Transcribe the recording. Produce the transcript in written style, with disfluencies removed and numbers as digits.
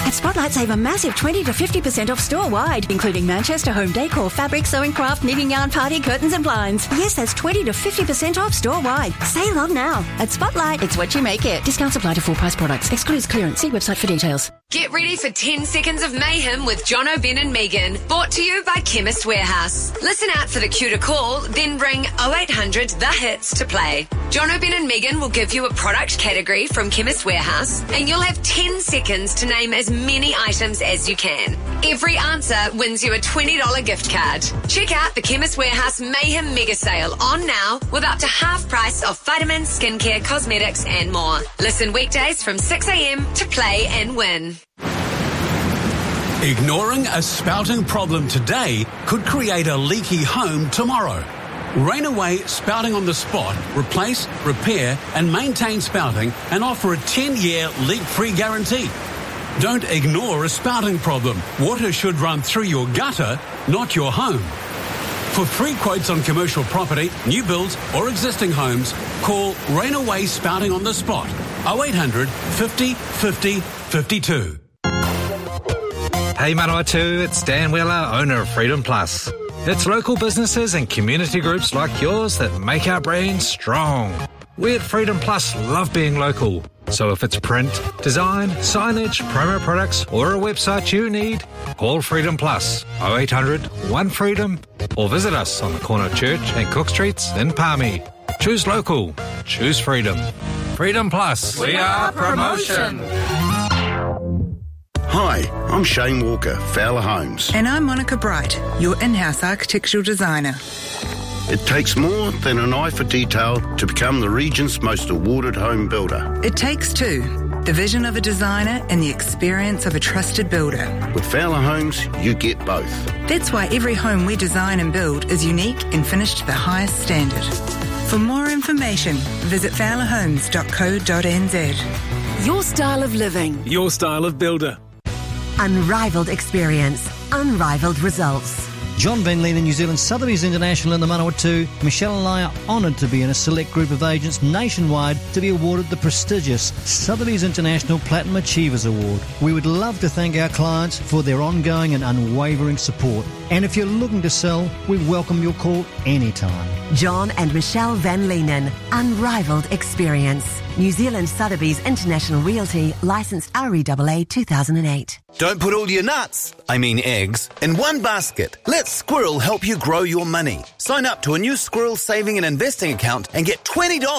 At Spotlight, save a massive 20 to 50% off store-wide, including Manchester home decor, fabric, sewing craft, knitting yarn, party, curtains and blinds. Yes, that's 20 to 50% off store-wide. Save on now. At Spotlight, it's what you make it. Discounts apply to full-price products. Excludes clearance. See website for details. Get ready for 10 seconds of mayhem with Jono, Ben and Megan. Brought to you by Chemist Warehouse. Listen out for the cue to call, then ring 0800 The Hits to play. Jono, Ben and Megan will give you a product category from Chemist Warehouse, and you'll have 10 seconds to name as many items as you can. Every answer wins you a $20 gift card. Check out the Chemist Warehouse Mayhem Mega Sale on now with up to half price of vitamins, skincare, cosmetics and more. Listen weekdays from 6 a.m. to play and win. Ignoring a spouting problem today could create a leaky home tomorrow. Rainaway Spouting on the Spot replace, repair and maintain spouting and offer a 10-year leak-free guarantee. Don't ignore a spouting problem. Water should run through your gutter, not your home. For free quotes on commercial property, new builds or existing homes, call Rainaway Spouting on the Spot. 0800 50 50 52. Hey Manawatu, it's Dan Weller, owner of Freedom Plus. It's local businesses and community groups like yours that make our brand strong. We at Freedom Plus love being local. So if it's print, design, signage, promo products or a website you need, call Freedom Plus 0800 1 Freedom or visit us on the corner of Church and Cook Streets in Palmy. Choose local. Choose freedom. Freedom Plus. We are promotion. Hi, I'm Shane Walker, Fowler Homes. And I'm Monica Bright, your in-house architectural designer. It takes more than an eye for detail to become the region's most awarded home builder. It takes two, the vision of a designer and the experience of a trusted builder. With Fowler Homes, you get both. That's why every home we design and build is unique and finished to the highest standard. For more information, visit fowlerhomes.co.nz. Your style of living. Your style of builder. Unrivaled experience. Unrivaled results. John Van Leenen, New Zealand Sotheby's International in the Manawatu. Michelle and I are honoured to be in a select group of agents nationwide to be awarded the prestigious Sotheby's International Platinum Achievers Award. We would love to thank our clients for their ongoing and unwavering support. And if you're looking to sell, we welcome your call anytime. John and Michelle Van Leenen. Unrivaled experience. New Zealand Sotheby's International Realty, licensed REAA 2008. Don't put all your nuts, eggs, in one basket. Let Squirrel help you grow your money. Sign up to a new Squirrel saving and investing account and get $20